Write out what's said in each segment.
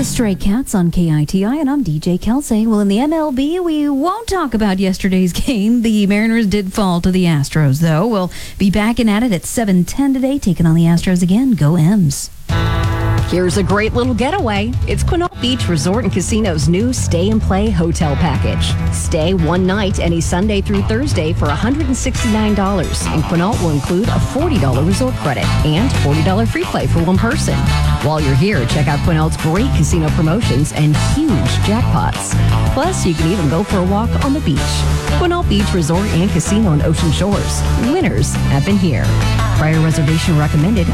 The Stray Cats on KITI, and I'm DJ Kelsey. Well, in the MLB, we won't talk about yesterday's game. The Mariners did fall to the Astros, though. We'll be back at it at 7:10 today, taking on the Astros again. Go M's. Here's a great little getaway. It's Quinault Beach Resort and Casino's new Stay and Play hotel package. Stay one night any Sunday through Thursday for $169. And Quinault will include a $40 resort credit and $40 free play for one person. While you're here, check out Quinault's great casino promotions and huge jackpots. Plus, you can even go for a walk on the beach. Quinault Beach Resort and Casino in Ocean Shores. Winners have been here. Prior reservation recommended.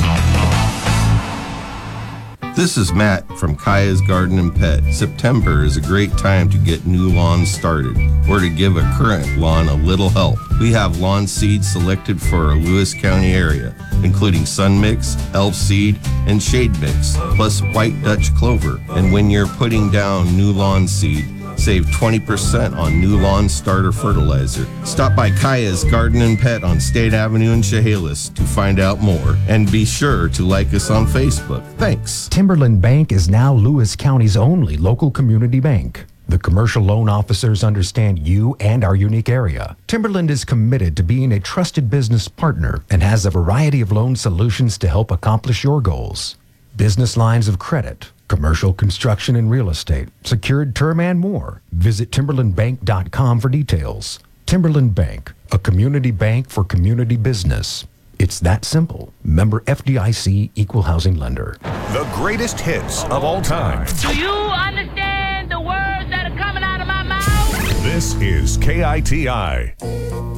This is Matt from Kaya's Garden and Pet. September is a great time to get new lawns started or to give a current lawn a little help. We have lawn seeds selected for our Lewis County area, including Sun Mix, Elf Seed, and Shade Mix, plus White Dutch Clover. And when you're putting down new lawn seed, save 20% on new lawn starter fertilizer. Stop by Kaya's Garden and Pet on State Avenue in Chehalis to find out more. And be sure to like us on Facebook. Thanks. Timberland Bank is now Lewis County's only local community bank. The commercial loan officers understand you and our unique area. Timberland is committed to being a trusted business partner and has a variety of loan solutions to help accomplish your goals. Business lines of credit, commercial construction and real estate, secured term, and more. Visit timberlandbank.com for details. Timberland Bank, a community bank for community business. It's that simple. Member FDIC, Equal Housing Lender. The greatest hits of all time. Do you understand the words that are coming out of my mouth? This is KITI.